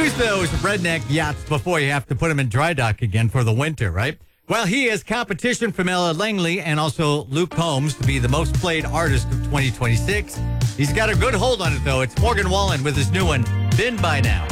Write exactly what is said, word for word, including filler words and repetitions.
use those redneck yachts before you have to put them in dry dock again for the winter, right? Well, he has competition from Ella Langley and also Luke Combs to be the most played artist of twenty twenty-six. He's got a good hold on it, though. It's Morgan Wallen with his new one, Been By Now.